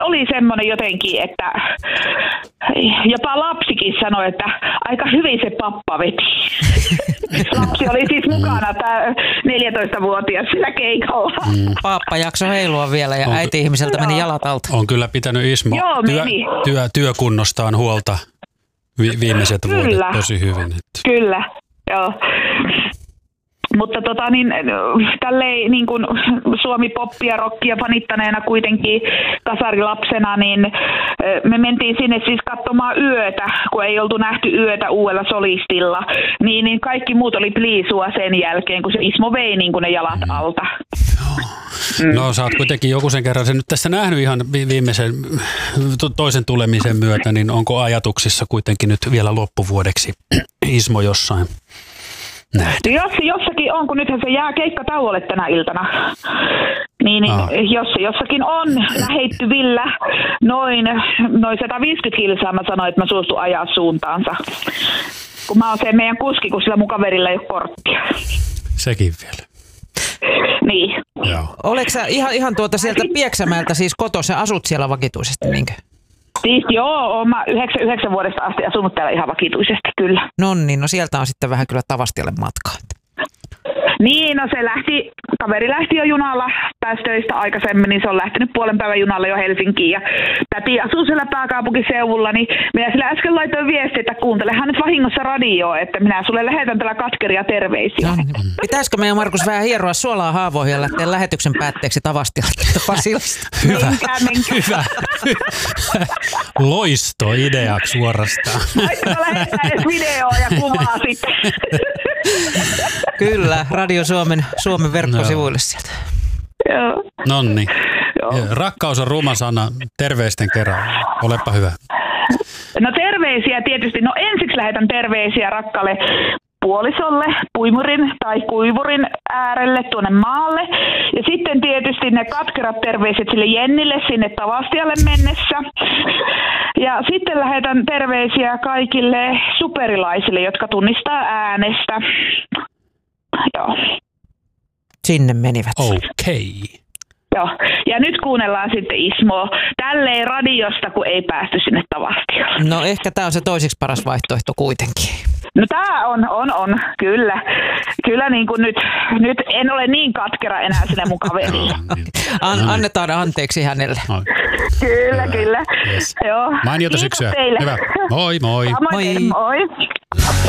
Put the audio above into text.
oli semmoinen jotenkin, että jopa lapsikin sanoi, että aika hyvin se pappa veti. Lapsi oli siis mukana, tämä 14-vuotias sillä keikalla. Pappa jakso heilua vielä ja äiti-ihmiseltä meni jalat alta. On kyllä pitänyt Ismo työkunnostaan huolta viimeiset vuodet tosi hyvin. Kyllä, joo. Mutta tälleen niin kuin Suomi-poppia, rockia fanittaneena kuitenkin kasarilapsena, niin me mentiin sinne siis katsomaan yötä, kun ei oltu nähty yötä uudella solistilla. Niin kaikki muut oli pliisua sen jälkeen, kun se Ismo vei niin kuin ne jalat alta. No sä oot kuitenkin joku sen kerran sen nyt tässä nähnyt ihan viimeisen toisen tulemisen myötä, niin onko ajatuksissa kuitenkin nyt vielä loppuvuodeksi Ismo jossain? Jossakin on, kun nythän se jää keikkatauolle tänä iltana. Niin jos se jossakin on lähettyvillä noin 150 kilsaa, mä sanoin, että mä suostun ajaa suuntaansa. Kun mä oon se meidän kuski, kun sillä mun kaverilla ei ole korttia. Sekin vielä. Niin. Joo. Oletko sä ihan sieltä Pieksämäeltä siis kotoisin, asut siellä vakituisesti, niinkö? Siis joo, oon mä 9 vuodesta asti asunut täällä ihan vakituisesti, kyllä. No sieltä on sitten vähän kyllä Tavastialle matkaa. Niin, no kaveri lähti jo junalla, pääsi töistä aikaisemmin, niin se on lähtenyt puolen päivän junalla jo Helsinkiin. Ja täti asuu siellä pääkaupunkiseudulla, niin minä sillä äsken laitoin viestiä, että kuuntelehan nyt vahingossa radioa, että minä sulle lähetän tällä katkeria terveisiä. No, pitäisikö meidän Markus vähän hieroa suolaa haavoihin ja lähteä lähetyksen päätteeksi Tavastialta Pasilasta? Hyvä. Loistoideaksi suorastaan. Laittakaa lähettää edes videoa ja kuvaa sitten. Kyllä, Radio Suomen verkkosivuille sieltä. Joo. Nonni. Rakkaus on ruma sana. Terveisten kerran. Olepa hyvä. No terveisiä tietysti. No ensiksi lähetän terveisiä rakkaalle puolisolle, puimurin tai kuivurin äärelle tuonne maalle. Ja sitten tietysti ne katkerat terveiset sille Jennille sinne Tavastialle mennessä. Ja sitten lähetän terveisiä kaikille superilaisille, jotka tunnistaa äänestä. Joo. Sinne menivät. Okei. Joo. Ja nyt kuunnellaan sitten Ismoa tälleen radiosta, kun ei päästy sinne Tavastialle. No ehkä tämä on se toiseksi paras vaihtoehto kuitenkin. No tää on, kyllä. Kyllä niin kuin nyt en ole niin katkera enää sinne mun kaverille. Annetaan anteeksi hänelle. Kyllä. Yes. Joo. Mainiota syksyä. Hyvä. Moi. Moi.